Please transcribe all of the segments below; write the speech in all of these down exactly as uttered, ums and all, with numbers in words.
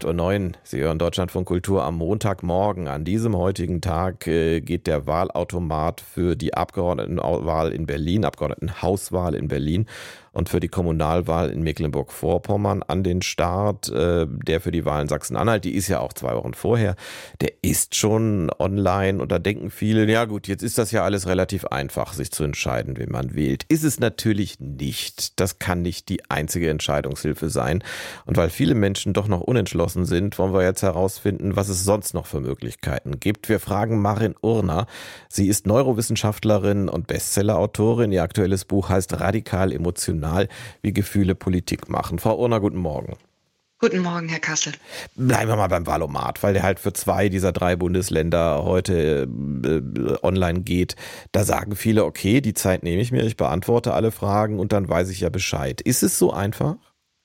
acht Uhr neun. Sie hören Deutschlandfunk Kultur am Montagmorgen. An diesem heutigen Tag äh, geht der Wahlautomat für die Abgeordnetenwahl in Berlin, Abgeordnetenhauswahl in Berlin und für die Kommunalwahl in Mecklenburg-Vorpommern an den Start. Äh, der für die Wahl in Sachsen-Anhalt, die ist ja auch zwei Wochen vorher, der ist schon online und da denken viele, ja gut, jetzt ist das ja alles relativ einfach, sich zu entscheiden, wen man wählt. Ist es natürlich nicht. Das kann nicht die einzige Entscheidungshilfe sein. Und weil viele Menschen doch noch unentschlossen sind, wollen wir jetzt herausfinden, was es sonst noch für Möglichkeiten gibt. Wir fragen Marin Urner. Sie ist Neurowissenschaftlerin und Bestsellerautorin. Ihr aktuelles Buch heißt Radikal emotional, wie Gefühle Politik machen. Frau Urner, guten Morgen. Guten Morgen, Herr Kassel. Bleiben wir mal beim Wahlomat, weil der halt für zwei dieser drei Bundesländer heute äh, online geht. Da sagen viele, okay, die Zeit nehme ich mir, ich beantworte alle Fragen und dann weiß ich ja Bescheid. Ist es so einfach?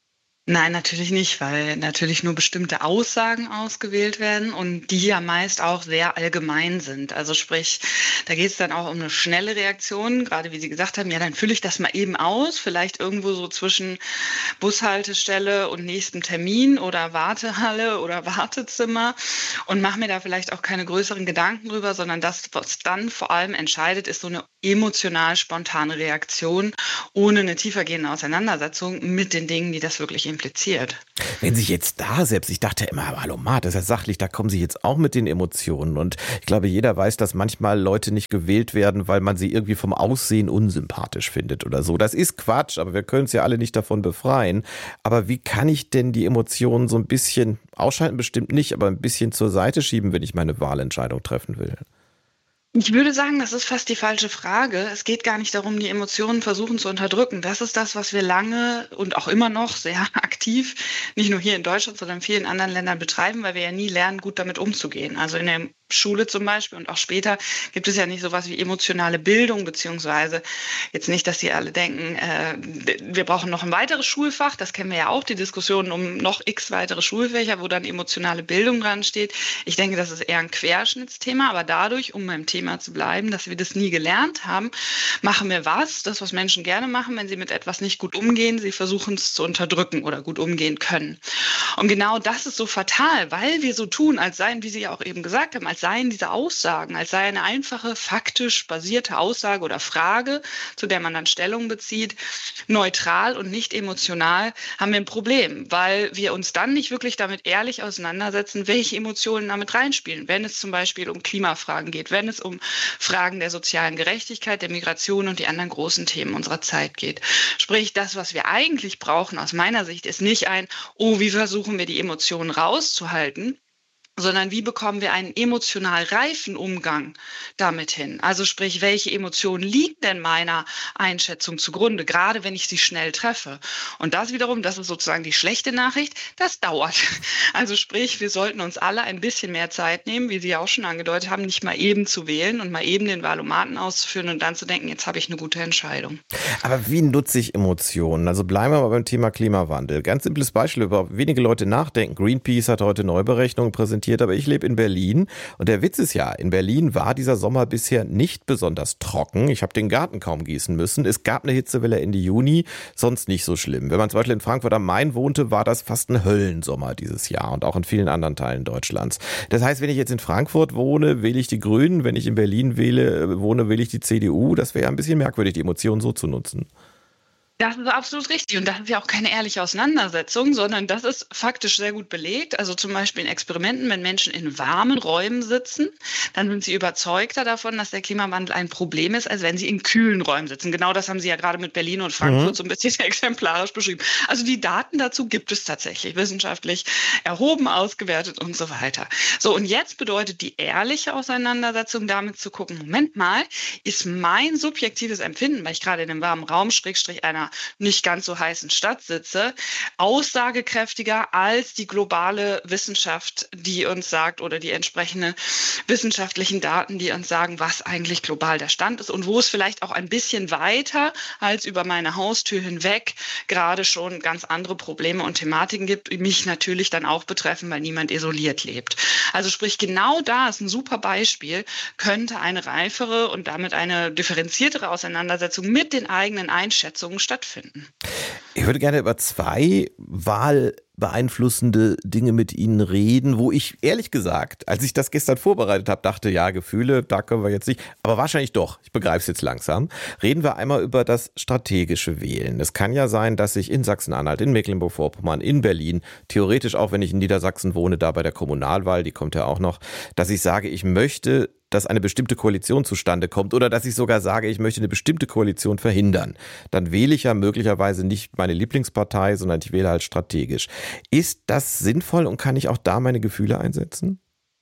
Nein, natürlich nicht, weil natürlich nur bestimmte Aussagen ausgewählt werden und die ja meist auch sehr allgemein sind. Also sprich, da geht es dann auch um eine schnelle Reaktion, gerade wie Sie gesagt haben, ja, dann fülle ich das mal eben aus, vielleicht irgendwo so zwischen Bushaltestelle und nächstem Termin oder Wartehalle oder Wartezimmer und mache mir da vielleicht auch keine größeren Gedanken drüber, sondern das, was dann vor allem entscheidet, ist so eine emotional spontane Reaktion ohne eine tiefergehende Auseinandersetzung mit den Dingen, die das wirklich impliziert. Wenn Sie jetzt da selbst, ich dachte immer, Wahlomat, das ist ja sachlich, da kommen Sie jetzt auch mit den Emotionen und ich glaube, jeder weiß, dass manchmal Leute nicht gewählt werden, weil man sie irgendwie vom Aussehen unsympathisch findet oder so. Das ist Quatsch, aber wir können uns ja alle nicht davon befreien. Aber wie kann ich denn die Emotionen so ein bisschen, ausschalten bestimmt nicht, aber ein bisschen zur Seite schieben, wenn ich meine Wahlentscheidung treffen will? Ich würde sagen, das ist fast die falsche Frage. Es geht gar nicht darum, die Emotionen versuchen zu unterdrücken. Das ist das, was wir lange und auch immer noch sehr aktiv, nicht nur hier in Deutschland, sondern in vielen anderen Ländern betreiben, weil wir ja nie lernen, gut damit umzugehen. Also in der Schule zum Beispiel und auch später gibt es ja nicht sowas wie emotionale Bildung, beziehungsweise jetzt nicht, dass die alle denken, äh, wir brauchen noch ein weiteres Schulfach. Das kennen wir ja auch, die Diskussionen um noch x weitere Schulfächer, wo dann emotionale Bildung dran steht. Ich denke, das ist eher ein Querschnittsthema, aber dadurch, um beim Thema zu bleiben, dass wir das nie gelernt haben, machen wir was, das, was Menschen gerne machen, wenn sie mit etwas nicht gut umgehen, sie versuchen es zu unterdrücken oder gut umgehen können. Und genau das ist so fatal, weil wir so tun, als seien, wie Sie ja auch eben gesagt haben, als seien diese Aussagen, als sei eine einfache, faktisch basierte Aussage oder Frage, zu der man dann Stellung bezieht, neutral und nicht emotional, haben wir ein Problem, weil wir uns dann nicht wirklich damit ehrlich auseinandersetzen, welche Emotionen damit reinspielen, wenn es zum Beispiel um Klimafragen geht, wenn es um Fragen der sozialen Gerechtigkeit, der Migration und die anderen großen Themen unserer Zeit geht. Sprich, das, was wir eigentlich brauchen aus meiner Sicht, ist nicht ein, oh, wie versuchen wir die Emotionen rauszuhalten, sondern wie bekommen wir einen emotional reifen Umgang damit hin? Also sprich, welche Emotionen liegen denn meiner Einschätzung zugrunde, gerade wenn ich sie schnell treffe? Und das wiederum, das ist sozusagen die schlechte Nachricht, das dauert. Also sprich, wir sollten uns alle ein bisschen mehr Zeit nehmen, wie Sie ja auch schon angedeutet haben, nicht mal eben zu wählen und mal eben den Wahlomaten auszuführen und dann zu denken, jetzt habe ich eine gute Entscheidung. Aber wie nutze ich Emotionen? Also bleiben wir mal beim Thema Klimawandel. Ganz simples Beispiel, über wenige Leute nachdenken. Greenpeace hat heute Neuberechnungen präsentiert, aber ich lebe in Berlin und der Witz ist ja, in Berlin war dieser Sommer bisher nicht besonders trocken. Ich habe den Garten kaum gießen müssen. Es gab eine Hitzewelle Ende Juni, sonst nicht so schlimm. Wenn man zum Beispiel in Frankfurt am Main wohnte, war das fast ein Höllensommer dieses Jahr und auch in vielen anderen Teilen Deutschlands. Das heißt, wenn ich jetzt in Frankfurt wohne, wähle ich die Grünen. Wenn ich in Berlin wähle, wohne, wähle ich die C D U. Das wäre ja ein bisschen merkwürdig, die Emotionen so zu nutzen. Das ist absolut richtig und das ist ja auch keine ehrliche Auseinandersetzung, sondern das ist faktisch sehr gut belegt. Also zum Beispiel in Experimenten, wenn Menschen in warmen Räumen sitzen, dann sind sie überzeugter davon, dass der Klimawandel ein Problem ist, als wenn sie in kühlen Räumen sitzen. Genau das haben Sie ja gerade mit Berlin und Frankfurt mhm. so ein bisschen exemplarisch beschrieben. Also die Daten dazu gibt es tatsächlich, wissenschaftlich erhoben, ausgewertet und so weiter. So, und jetzt bedeutet die ehrliche Auseinandersetzung damit zu gucken, Moment mal, ist mein subjektives Empfinden, weil ich gerade in einem warmen Raum, Schrägstrich einer nicht ganz so heißen Stadt sitze, aussagekräftiger als die globale Wissenschaft, die uns sagt, oder die entsprechenden wissenschaftlichen Daten, die uns sagen, was eigentlich global der Stand ist und wo es vielleicht auch ein bisschen weiter als über meine Haustür hinweg gerade schon ganz andere Probleme und Thematiken gibt, die mich natürlich dann auch betreffen, weil niemand isoliert lebt. Also sprich, genau da ist ein super Beispiel, könnte eine reifere und damit eine differenziertere Auseinandersetzung mit den eigenen Einschätzungen stattfinden. Ich würde gerne über zwei Wahl beeinflussende Dinge mit Ihnen reden, wo ich ehrlich gesagt, als ich das gestern vorbereitet habe, dachte, ja, Gefühle, da können wir jetzt nicht, aber wahrscheinlich doch, ich begreife es jetzt langsam. Reden wir einmal über das strategische Wählen. Es kann ja sein, dass ich in Sachsen-Anhalt, in Mecklenburg-Vorpommern, in Berlin, theoretisch auch, wenn ich in Niedersachsen wohne, da bei der Kommunalwahl, die kommt ja auch noch, dass ich sage, ich möchte, dass eine bestimmte Koalition zustande kommt oder dass ich sogar sage, ich möchte eine bestimmte Koalition verhindern. Dann wähle ich ja möglicherweise nicht meine Lieblingspartei, sondern ich wähle halt strategisch. Ist das sinnvoll und kann ich auch da meine Gefühle einsetzen?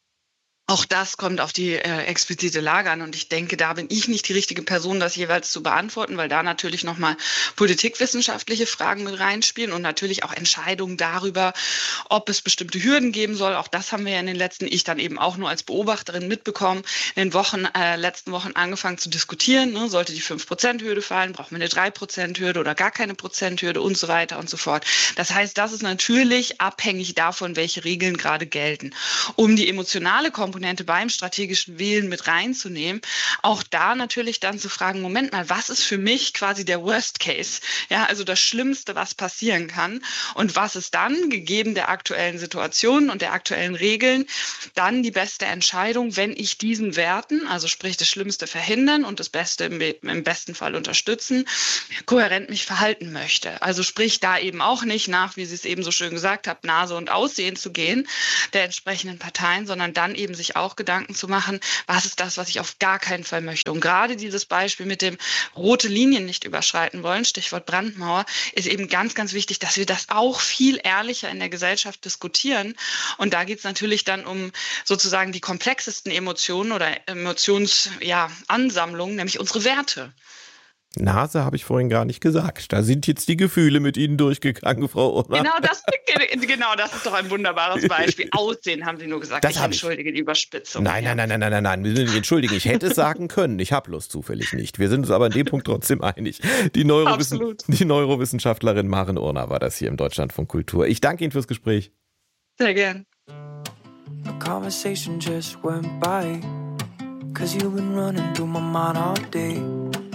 Auch das kommt auf die äh, explizite Lage an und ich denke, da bin ich nicht die richtige Person, das jeweils zu beantworten, weil da natürlich nochmal politikwissenschaftliche Fragen mit reinspielen und natürlich auch Entscheidungen darüber, ob es bestimmte Hürden geben soll. Auch das haben wir ja in den letzten, ich dann eben auch nur als Beobachterin mitbekommen, in den Wochen, äh, letzten Wochen angefangen zu diskutieren. Ne? Sollte die fünf Prozent Hürde fallen, brauchen wir eine drei Prozent Hürde oder gar keine Prozenthürde und so weiter und so fort. Das heißt, das ist natürlich abhängig davon, welche Regeln gerade gelten. Um die emotionale Komponente beim strategischen Wählen mit reinzunehmen, auch da natürlich dann zu fragen, Moment mal, was ist für mich quasi der Worst Case? Ja, also das Schlimmste, was passieren kann und was ist dann, gegeben der aktuellen Situation und der aktuellen Regeln, dann die beste Entscheidung, wenn ich diesen Werten, also sprich das Schlimmste verhindern und das Beste im, im besten Fall unterstützen, kohärent mich verhalten möchte. Also sprich da eben auch nicht nach, wie Sie es eben so schön gesagt haben, Nase und Aussehen zu gehen der entsprechenden Parteien, sondern dann eben sich auch Gedanken zu machen, was ist das, was ich auf gar keinen Fall möchte. Und gerade dieses Beispiel mit dem rote Linien nicht überschreiten wollen, Stichwort Brandmauer, ist eben ganz, ganz wichtig, dass wir das auch viel ehrlicher in der Gesellschaft diskutieren. Und da geht es natürlich dann um sozusagen die komplexesten Emotionen oder Emotionsansammlungen, ja, nämlich unsere Werte. Nase habe ich vorhin gar nicht gesagt. Da sind jetzt die Gefühle mit Ihnen durchgegangen, Frau Urner. Genau das, genau das ist doch ein wunderbares Beispiel. Aussehen haben Sie nur gesagt. Das ich entschuldige ich. die Überspitzung. Nein, nein, nein, nein, nein, nein, nein. Wir sind nicht entschuldigen. Ich hätte es sagen können. Ich habe bloß zufällig nicht. Wir sind uns aber an dem Punkt trotzdem einig. Die, Neurowissen- die Neurowissenschaftlerin Maren Urner war das hier im Deutschlandfunk Kultur. Ich danke Ihnen fürs Gespräch. Sehr gern. A conversation just went by, 'cause you've been running through my mind all day.